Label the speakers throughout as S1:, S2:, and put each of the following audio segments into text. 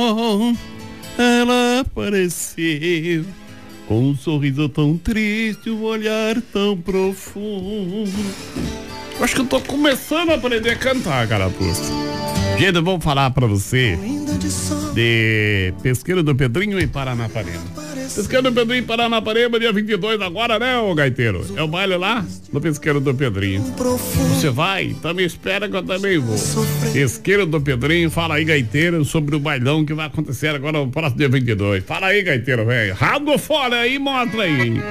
S1: ela apareceu com um sorriso tão triste, um olhar tão profundo. Acho que eu tô começando a aprender a cantar, carapuça. Gente, eu vou falar pra você de Pesqueiro do Pedrinho em Paranapanema. Pesqueiro do Pedrinho em Paranapanema, dia 22 agora, né, ô gaiteiro? É o baile lá no Pesqueiro do Pedrinho. Você vai? Então me espera que eu também vou. Pesqueiro do Pedrinho, fala aí, gaiteiro, sobre o bailão que vai acontecer agora no próximo dia 22. Fala aí, gaiteiro, velho. Rabo fora aí, mostra aí.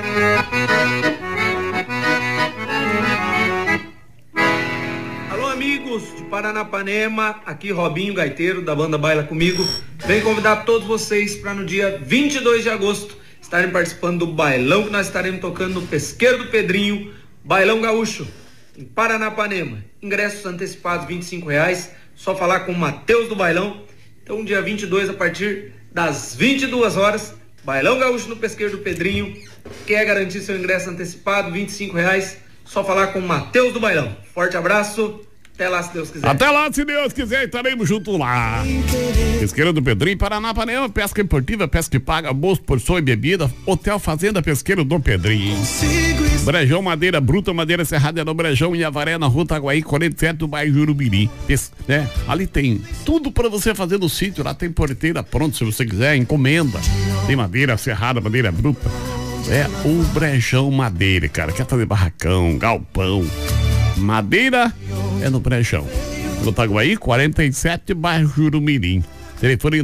S2: Amigos de Paranapanema, aqui Robinho Gaiteiro da banda Baila Comigo, vem convidar todos vocês para no dia 22 de agosto estarem participando do bailão que nós estaremos tocando no Pesqueiro do Pedrinho, Bailão Gaúcho, em Paranapanema. Ingressos antecipados R$25, só falar com o Matheus do Bailão. Então dia 22 a partir das 22 horas, Bailão Gaúcho no Pesqueiro do Pedrinho. Quer garantir seu ingresso antecipado, R$25, só falar com o Matheus do Bailão. Forte abraço. Até lá, se Deus quiser.
S1: Até lá, se Deus quiser, estaremos juntos lá. Pesqueiro do Pedrinho, Paranapanema, pesca esportiva, pesca que paga, almoço, porção e bebida, Hotel Fazenda Pesqueiro do Pedrinho. Brejão, madeira bruta, madeira serrada no Brejão, em Avaré, na Rua Taguaí, 47 do bairro Jurumiri. Né? Ali tem tudo pra você fazer no sítio, lá tem porteira pronta, se você quiser, encomenda. Tem madeira serrada, madeira bruta. É o Brejão Madeira, cara, quer fazer barracão, galpão. Madeira é no Brejão. No Taguaí, 47, bairro Jurumirim. Telefone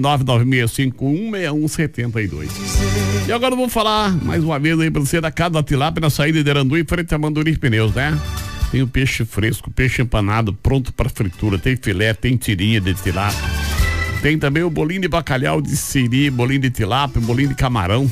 S1: 996516172. E agora eu vou falar mais uma vez aí pra você da Casa da Tilápia, na saída de Arandu, em frente a Manduri Pneus, né? Tem o peixe fresco, peixe empanado, pronto para fritura. Tem filé, tem tirinha de tilápia. Tem também o bolinho de bacalhau de siri, bolinho de tilápia, bolinho de camarão.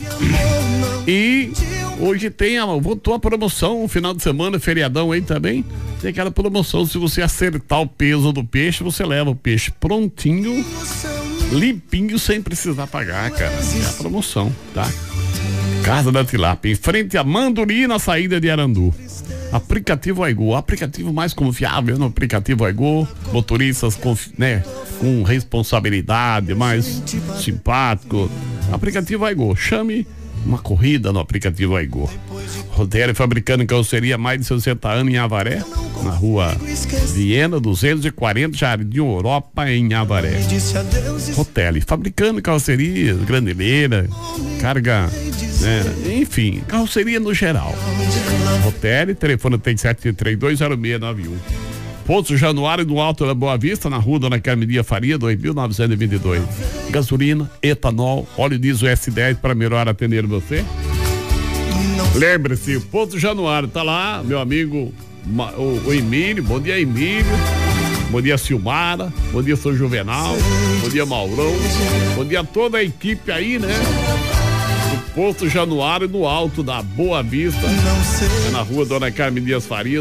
S1: E hoje voltou a promoção, um final de semana, feriadão aí também. Tem aquela promoção, se você acertar o peso do peixe, você leva o peixe prontinho, limpinho, sem precisar pagar, cara. É a promoção, tá? Casa da Tilápia, em frente a Manduri, na saída de Arandu. Aplicativo Aigo, o aplicativo mais confiável no aplicativo Aigo. Motoristas com responsabilidade, mais simpático. Aplicativo Aigo, chame uma corrida no aplicativo Aigo. Rotério fabricando carroceria há mais de 60 anos em Avaré, na rua Viena 240, Jardim Europa, em Avaré. Rotério fabricando carrocerias, graneleira, carga, enfim, carroceria no geral. Rotério, telefone 37320691. Posto Januário do Alto da Boa Vista, na rua Dona Carmelia Faria, 2922. Gasolina, etanol, óleo diesel S10 para melhor atender você. Lembre-se, o Posto Januário tá lá, meu amigo o Emílio. Bom dia, Emílio. Bom dia, Silmara. Bom dia, São Juvenal. Bom dia, Maurão. Bom dia a toda a equipe aí, né? O Posto Januário no Alto da Boa Vista, é na rua Dona Carmen Dias Faria,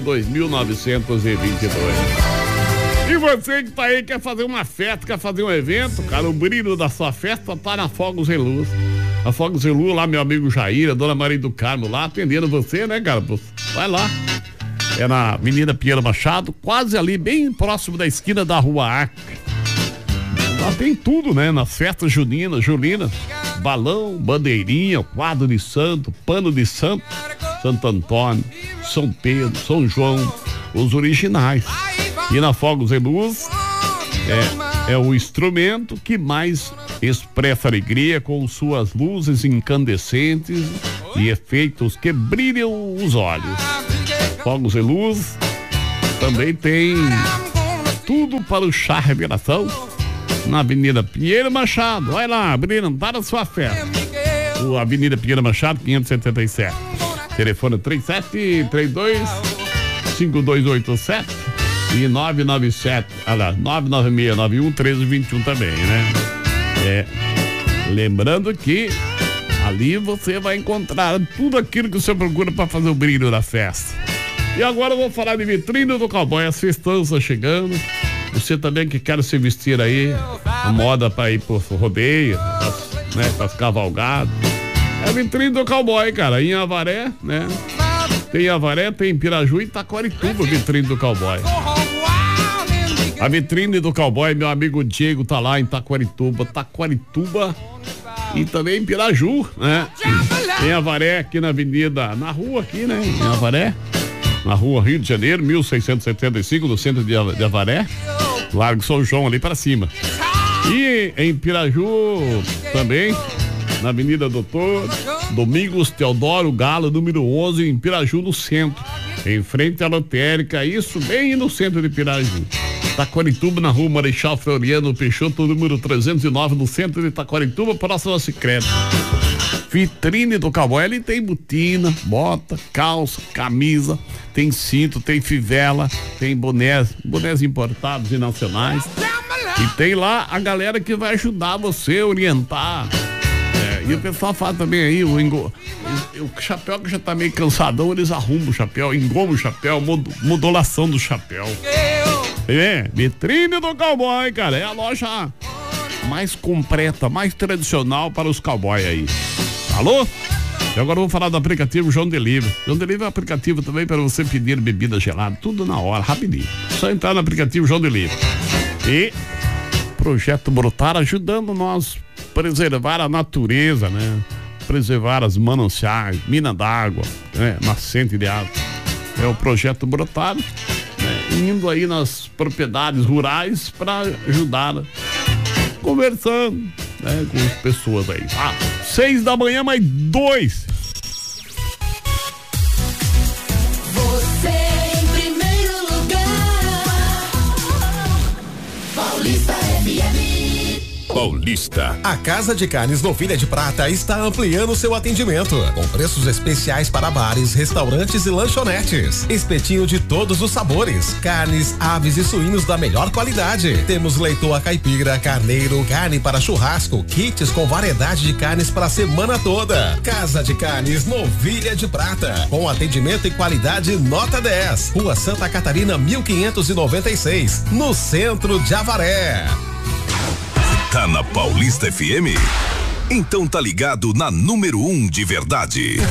S1: 2922. E você que tá aí, quer fazer uma festa, quer fazer um evento, cara, o brilho da sua festa tá na Fogos e Luz. A Fogos e Luz, lá meu amigo Jair, a Dona Maria do Carmo lá, atendendo você, né, cara? Vai lá. É na Avenida Pinheiro Machado, quase ali, bem próximo da esquina da Rua Acre. Lá tem tudo, né? Nas festas juninas, balão, bandeirinha, quadro de santo, pano de santo, Santo Antônio, São Pedro, São João, os originais. E na Fogos e Luz é o instrumento que mais expressa alegria, com suas luzes incandescentes e efeitos que brilham os olhos. Fogos e Luz também tem tudo para o chá revelação na Avenida Pinheiro Machado. Vai lá, brilhantar a sua festa. Avenida Pinheiro Machado, 577. Telefone 3732-5287 e 99691-1321 também, né? Lembrando que ali você vai encontrar tudo aquilo que você procura para fazer o brilho da festa. E agora eu vou falar de Vitrine do Cowboy. As festanças chegando. Você também que quer se vestir aí, a moda para ir pro rodeio, pras cavalgadas. É a Vitrine do Cowboy, cara, em Avaré, né? Tem Avaré, tem Piraju e Taquarituba, Vitrine do Cowboy. A vitrine do cowboy, meu amigo Diego tá lá em Taquarituba e também em Piraju, né? Tem Avaré aqui na avenida, na rua aqui, né? Em Avaré, na rua Rio de Janeiro, 1675, no centro de Avaré, Largo São João ali para cima. E em Piraju também, na avenida Doutor Domingos Teodoro Galo, número 11, em Piraju, no centro, em frente à lotérica, isso bem no centro de Piraju. Taquarituba, na rua Marechal Floriano Peixoto, número 309, no centro de Taquarituba, próximo a Sicredi. Vitrine do cowboy, ele tem botina, bota, calça, camisa, tem cinto, tem fivela, tem bonés importados e nacionais. E tem lá a galera que vai ajudar você a orientar. E o pessoal fala também aí, o chapéu que já tá meio cansadão, eles arrumam o chapéu, engomam o chapéu, modulação do chapéu. Vitrine do cowboy, cara, é a loja mais completa, mais tradicional para os cowboys aí. Alô? E agora eu vou falar do aplicativo João Delivery. João Delivery é um aplicativo também para você pedir bebida gelada, tudo na hora, rapidinho. Só entrar no aplicativo João Delivery. E Projeto Brotar ajudando nós preservar a natureza, né? Preservar as mananciais, mina d'água, né? Nascente de água. É o Projeto Brotar, né? Indo aí nas propriedades rurais para ajudar, né? Conversando, né? Com as pessoas aí. 6 da manhã, mais 2.
S3: Você em primeiro lugar. Paulista FM.
S4: Paulista. A Casa de Carnes Novilha de Prata está ampliando seu atendimento, com preços especiais para bares, restaurantes e lanchonetes. Espetinho de todos os sabores, carnes, aves e suínos da melhor qualidade. Temos leitoa caipira, carneiro, carne para churrasco, kits com variedade de carnes para a semana toda. Casa de Carnes Novilha de Prata, com atendimento e qualidade nota 10. Rua Santa Catarina, 1596, no centro de Avaré. Tá na Paulista FM? Então tá ligado na número 1 de verdade.